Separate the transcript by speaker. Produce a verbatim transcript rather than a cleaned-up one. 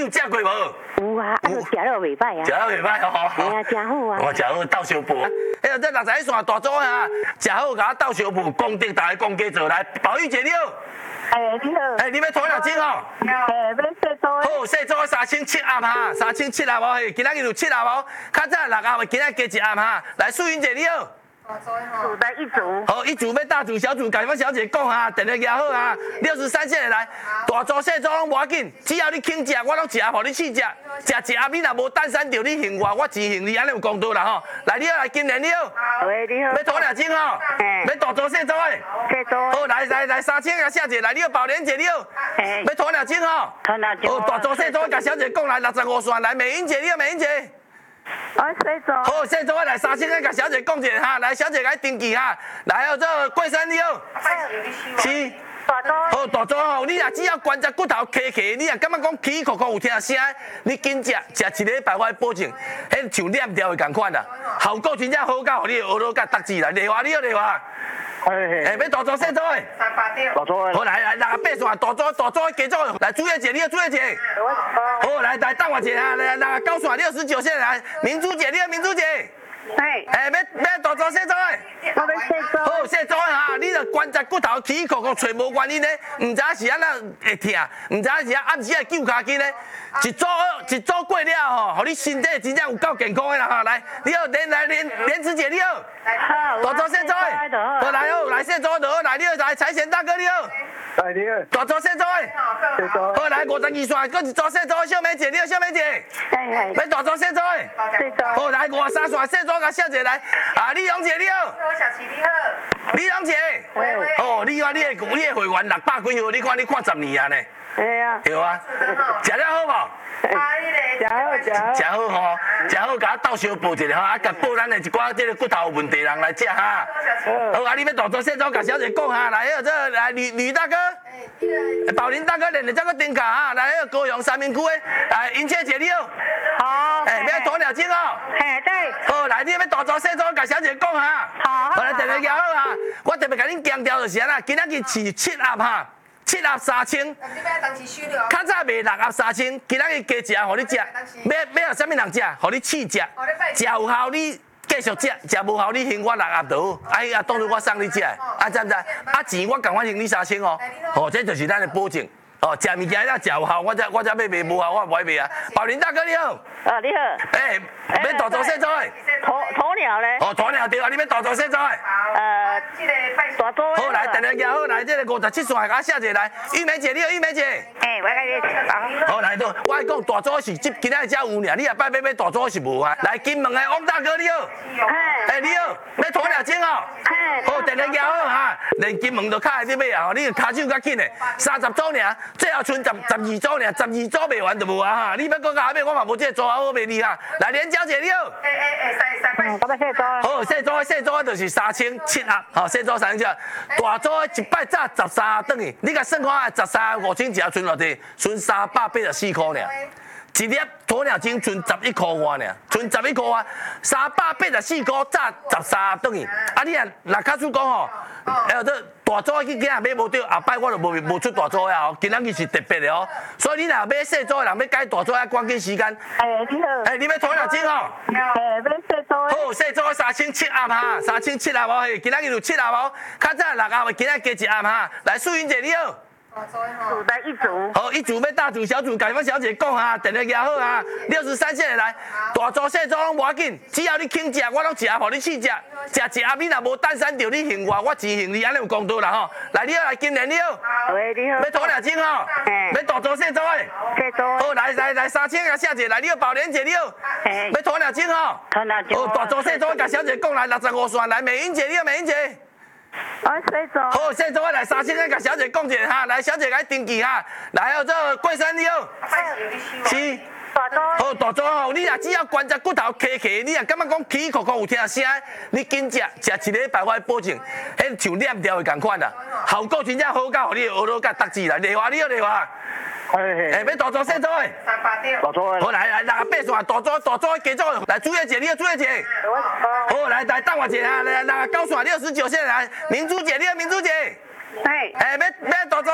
Speaker 1: 有食过无？
Speaker 2: 有啊，啊，食了袂歹啊。
Speaker 1: 食了袂歹哦。
Speaker 2: 哎呀，真好啊。
Speaker 1: 哦，食好斗相报。哎呀，这六十一线大组啊，食好甲我斗相报，功德大家公家做来，宝玉姐你好。
Speaker 2: 哎，你好。
Speaker 1: 哎，你要鸵鸟精哦？
Speaker 2: 哎，要细组的。
Speaker 1: 好，细组三千七盒哈，三千七盒哦，今仔日有七盒哦，较早六盒，今仔加一盒哈。来，素云姐你好。
Speaker 2: 组的一组。
Speaker 1: 好，一组要大组、小组，甲阮小姐讲哈，电话拿好哈。六十三线的来，大组、小组拢无要紧，只要你肯食，我拢食，互你试食。食一盒你若无蛋散着，你还我，我只还你，安尼有公道啦吼。来，你好，来金莲你好。
Speaker 2: 喂，你好。
Speaker 1: 要鸵鸟精吼？要大组、小组的。
Speaker 2: 细组。
Speaker 1: 好，来来来，三千个小姐，来，你好，宝莲姐你好。要鸵鸟精吼？
Speaker 2: 鸵鸟精。
Speaker 1: 哦，大组、小组，甲小姐讲来，六十五线来，美英姐你好，美英姐。
Speaker 2: 我细组。
Speaker 1: 好，细组的来三千个，甲小姐讲者哈，来小姐来登记哈，来哦，这桂山你好。是。
Speaker 2: 大组。
Speaker 1: 好，大组吼，你若只要关节骨头磕磕，你若感觉讲起起壳壳有听声，你紧食，食一礼拜我保证，迄像链条的共款啦，效果真正好到，互你学到甲达志啦。丽华你好，丽华。哎，要大组小组的。
Speaker 3: 三八六。
Speaker 1: 大组的。好，来来，六十八线，大组大组的加组，来朱叶姐你好，朱叶姐。好，来来等我一下，来六十九线六十九线来，明珠姐你好，明珠姐。
Speaker 2: 哎。
Speaker 1: 哎，要要大组小组的。
Speaker 2: 我要细组。
Speaker 1: 好，细组的哈，你着关节骨头起起壳壳找无原因呢，唔知是安那会痛，唔知是暗时会揪骹筋呢。一组一组过了吼，互你身体真正有够健康的啦哈。来，你好，连来连连子姐你好。
Speaker 2: 好。
Speaker 1: 大组小组的。好来哦，来细组的好，来你好，来财神大哥你好。
Speaker 4: 哎，你好。
Speaker 1: 大组小组的。
Speaker 4: 细组。
Speaker 1: 好来五十二线，搁一组小组的小美姐你好，小美姐。
Speaker 2: 哎哎。
Speaker 1: 要大组小组的。
Speaker 2: 细组。
Speaker 1: 好来五十三线细组甲小姐来，啊李荣姐你好。
Speaker 3: 我小琪你好。
Speaker 1: 李荣姐。
Speaker 3: 喂喂。
Speaker 1: 哦，你看你的你的会员六百几号，你看你看十年啊呢。
Speaker 2: 哎呀。
Speaker 1: 对啊。食了好无？
Speaker 2: 食好食好。
Speaker 1: 食好吼，食好，甲我斗相报一下吼，啊，甲报咱的一寡即个骨头有问题人来食哈。好，啊，你要大组小组甲小姐讲哈，来，迄个这来吕吕大哥，宝林大哥，连着这个顶卡哈，来，迄个高雄三明区的，来，英切姐你好。
Speaker 2: 好。
Speaker 1: 哎，要鸵鸟精哦。
Speaker 2: 嘿，对。
Speaker 1: 好，来，你要大组小组甲小姐讲哈。
Speaker 2: 好。
Speaker 1: 好，来，电话拿好哈，我特别甲恁强调就是安啦，今仔日是七盒哈。七盒三千，较早卖六盒三千，今仔日加一盒，互你食。要要互啥物人食？互你试食，食有效你继续食，食无效你还我六盒就好。哎呀，当作我送你食，啊知唔知？啊钱我共我还你三千哦。哦，这就是咱的保证。哦，食物件要食有效，我才我才要卖，无效我唔爱卖啊。宝林大哥你好。
Speaker 2: 啊，你好。
Speaker 1: 哎，要大组小组的。
Speaker 2: 鸵鸵鸟咧。
Speaker 1: 哦，鸵鸟对啊，你要大组小组的。
Speaker 2: 呃，大组。
Speaker 1: 好来，电话拿好来，这个五十七线甲小姐来，玉梅姐你好，玉梅姐。
Speaker 2: 哎，我甲你讲。
Speaker 1: 好来到，我讲大组是今今仔才有尔，你后摆要买大组是无啊？来金门的汪大哥你好。哎，你好，要鸵鸟精哦。好，电话拿好哈，连金门都卡在你买啊，你卡手较紧的，三十组尔，最后剩十十二组尔，十二组卖完就无啊哈。你要搁加买，我嘛无这个组好卖你哈。来，连娇姐你好。
Speaker 3: 哎哎哎，三三八。
Speaker 2: 嗯，我要细组。
Speaker 1: 好，细组细组就是三千七盒，好，细组三千七，大组一摆早十三顿去，你甲算看，十三五千一盒剩偌济？剩三百八十四块尔。一粒鸵鸟精剩十一块外尔，剩十一块外，三百八十四块早十三顿去。啊，你啊，若卡出讲吼，哎，这大组去今日买无对，后摆我就无无出大组呀哦，今仔日是特别的哦。所以你若买细组的人要改大组，要赶紧时间。
Speaker 2: 哎，你好。
Speaker 1: 哎，你要鸵鸟精哦？
Speaker 2: 哎，要细组。
Speaker 1: 好，细组三千七盒哈，三千七盒哦，今仔日有七盒哦，较早六盒，今仔加一盒哈。来，素云姐你好。
Speaker 2: 组的一组。
Speaker 1: 好，一组要大组小组，甲阮小姐讲哈，电话拿好哈，六十三线的来，大组小组拢无要紧，只要你肯食，我拢食，互你试食。食一盒你若无蛋散着，你还我，我只还你，安尼有公道啦吼。来，你好，来金莲你好。
Speaker 2: 喂，你好。
Speaker 1: 要鸵鸟精吼？要大组小组的。
Speaker 2: 细组。
Speaker 1: 好，来来来，三千个小姐来，你好，宝莲姐你好。要鸵鸟精吼？
Speaker 2: 鸵鸟精。
Speaker 1: 哦，大组小组甲小姐讲来，六十五线来，美英姐你好，美英姐。
Speaker 2: 我细组。
Speaker 1: 好，细组来三千个，甲小姐讲者哈，来小姐来登记哈，来哦，这桂山你好。是。
Speaker 2: 大组。
Speaker 1: 好，大组吼，你若只要关节骨头磕磕，你若感觉讲起起壳壳有听声，你紧食，食一礼拜我保证，迄像链条的共款啦，效果真正好到，互你学到甲达志啦。丽华你好，丽华。哎，要大组小组的。
Speaker 3: 三八六。
Speaker 4: 大组的。
Speaker 1: 好来来，六十八线大组大组加组，来朱叶姐你好，朱叶姐。好来来等我一下，来六十九线六十九线来，明珠姐你好，明珠姐。
Speaker 2: 哎。
Speaker 1: 哎，要要大组